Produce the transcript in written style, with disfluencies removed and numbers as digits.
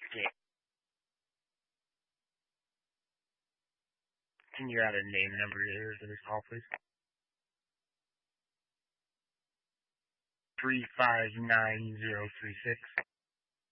Yeah. Can you add a name number here to this call, please? 359036.